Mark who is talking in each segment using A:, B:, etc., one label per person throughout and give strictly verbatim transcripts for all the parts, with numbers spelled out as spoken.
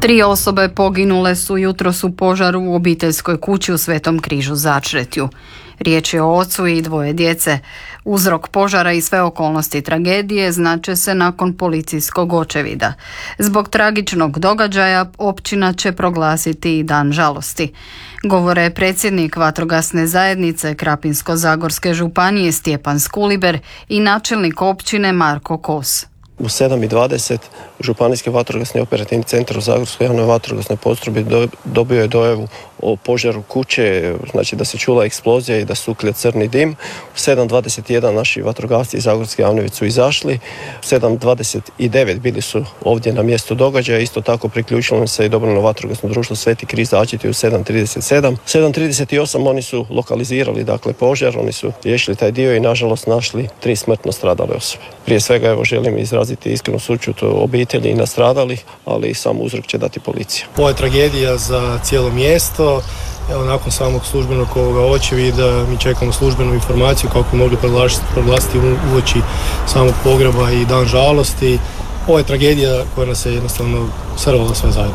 A: Tri osobe poginule su jutros u požaru u obiteljskoj kući u Svetom Križu Začretju. Riječ je o ocu i dvoje djece. Uzrok požara i sve okolnosti tragedije znače se nakon policijskog očevida. Zbog tragičnog događaja općina će proglasiti i dan žalosti. Govore predsjednik vatrogasne zajednice Krapinsko-zagorske županije Stjepan Skuliber i načelnik općine Marko Kos.
B: U sedam i dvadeset Županijski vatrogasni operativni centar u Zagorskoj javnoj vatrogasnoj postrojbi dobio je dojavu o požaru kuće, znači da se čula eksplozija i da suklje crni dim. U sedam dvadeset jedan naši vatrogasci iz Zagorske javne su izašli. U sedam dvadeset devet bili su ovdje na mjestu događaja. Isto tako priključilo nam se i dobrovoljno vatrogasno društvo Sveti Križ Začretje u sedam trideset sedam. sedam trideset osam oni su lokalizirali dakle požar, oni su riješili taj dio i nažalost našli tri smrtno stradale osobe. Prije svega evo želim izraziti iskrenu sućut obitelji i nastradalih, ali i sam uzrok će dati policija.
C: Ovo je tragedija za cijelo mjesto. Evo, nakon samog službenog ovoga očevida mi čekamo službenu informaciju kako bi mogli proglasiti uoči samog pogreba i dan žalosti. Ovo je tragedija koja nas je jednostavno srvala sve zajedno.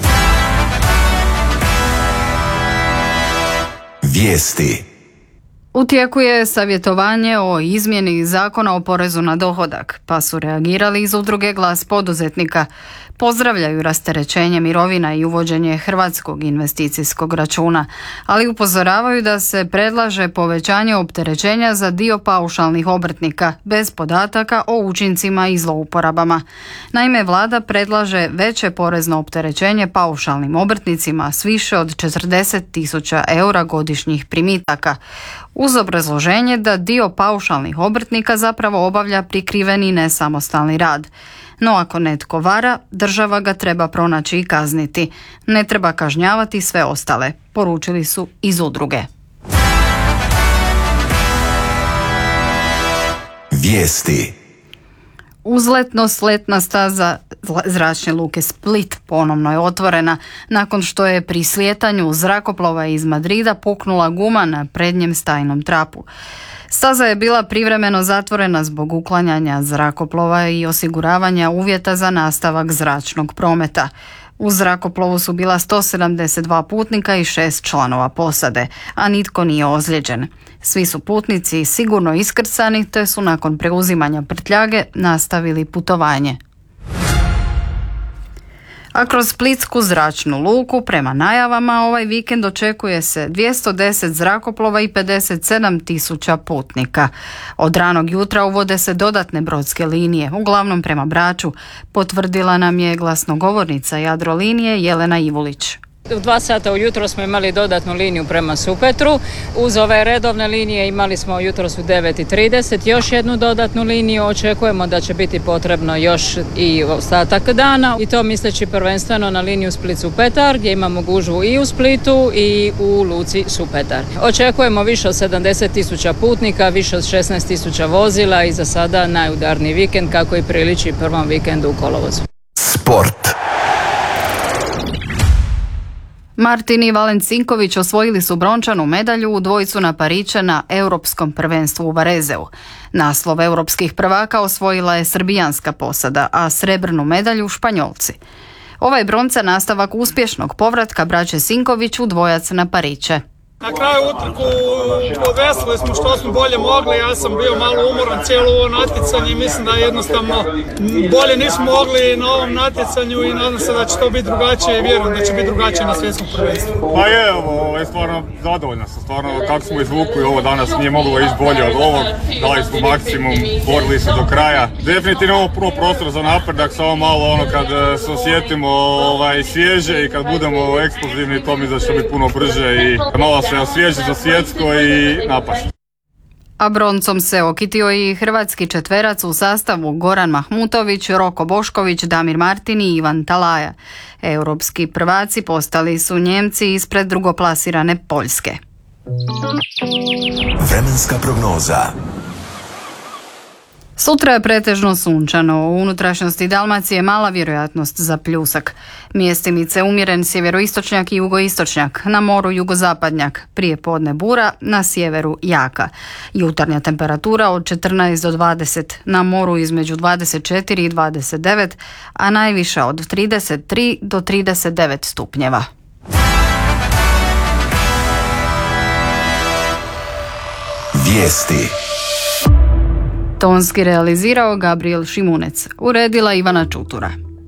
D: Vijesti.
A: U tijeku je savjetovanje o izmjeni zakona o porezu na dohodak, pa su reagirali iz udruge Glas poduzetnika. Pozdravljaju rasterećenje mirovina i uvođenje hrvatskog investicijskog računa, ali upozoravaju da se predlaže povećanje opterećenja za dio paušalnih obrtnika, bez podataka o učincima i zlouporabama. Naime, vlada predlaže veće porezno opterećenje paušalnim obrtnicima s više od četrdeset tisuća eura godišnjih primitaka, uz obrazloženje da dio paušalnih obrtnika zapravo obavlja prikriveni nesamostalni rad. No ako netko vara, država ga treba pronaći i kazniti. Ne treba kažnjavati sve ostale, poručili su iz udruge.
D: Vijesti.
A: Uzletno-sletna staza zračne luke Split ponovno je otvorena nakon što je pri slijetanju zrakoplova iz Madrida puknula guma na prednjem stajnom trapu. Staza je bila privremeno zatvorena zbog uklanjanja zrakoplova i osiguravanja uvjeta za nastavak zračnog prometa. U zrakoplovu su bila sto sedamdeset dva putnika i šest članova posade, a nitko nije ozlijeđen. Svi su putnici sigurno iskrcani te su nakon preuzimanja prtljage nastavili putovanje. A kroz splitsku zračnu luku prema najavama ovaj vikend očekuje se dvjesto deset zrakoplova i pedeset sedam tisuća putnika. Od ranog jutra uvode se dodatne brodske linije, uglavnom prema Braču, potvrdila nam je glasnogovornica Jadrolinije Jelena Ivulić.
E: U dva sata ujutro smo imali dodatnu liniju prema Supetru. Uz ove redovne linije imali smo jutros u devet i trideset još jednu dodatnu liniju. Očekujemo da će biti potrebno još i ostatak dana. I to misleći prvenstveno na liniju Split-Supetar gdje imamo gužvu i u Splitu i u luci Supetar. Očekujemo više od sedamdeset tisuća putnika, više od šesnaest tisuća vozila i za sada najudarniji vikend kako i priliči prvom vikendu u kolovozu.
D: Sport.
A: Martin i Valen Cinković osvojili su brončanu medalju u dvojcu na Pariće na Europskom prvenstvu u Varezeu. Naslov europskih prvaka osvojila je srbijanska posada, a srebrnu medalju Španjolci. Ovaj bronca nastavak uspješnog povratka braće Cinković u dvojac na Pariće.
F: Na kraju utrku povesili smo što smo bolje mogli, ja sam bio malo umoran cijelo ovo natjecanje i mislim da jednostavno bolje nismo mogli na ovom natjecanju i nadam se da će to biti drugačije i vjerujem da će biti drugačije na svjetskom prvenstvu.
G: Pa je, ovo je stvarno zadovoljno sam, stvarno kako smo izvukli ovo danas nije moglo ići bolje od ovog, dali smo maksimum, borili se do kraja. Definitivno ovo prvo prostor za napredak, samo malo ono kad se osjetimo ovaj, svježe i kad budemo eksplozivni to mi da će biti puno brže i malo se osvježi za svjetsko i napast.
A: A broncom se okitio i hrvatski četverac u sastavu Goran Mahmutović, Roko Bošković, Damir Martin i Ivan Talaja. Europski prvaci postali su Njemci ispred drugoplasirane Poljske.
D: Vremenska prognoza.
A: Sutra je pretežno sunčano, u unutrašnjosti Dalmacije mala vjerojatnost za pljusak. Mjestimice umjeren sjeveroistočnjak i jugoistočnjak, na moru jugozapadnjak, prije podne bura, na sjeveru jaka. Jutarnja temperatura od četrnaest do dvadeset, na moru između dvadeset četiri i dvadeset devet, a najviša od trideset tri do trideset devet stupnjeva.
D: Vijesti.
A: Tonski realizirao Gabriel Šimunec, uredila Ivana Čutura.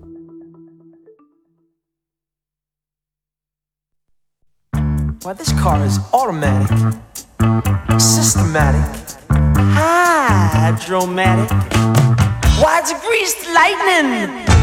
H: Well, this car is automatic, systematic, hydromatic. Why, it's greased lightning.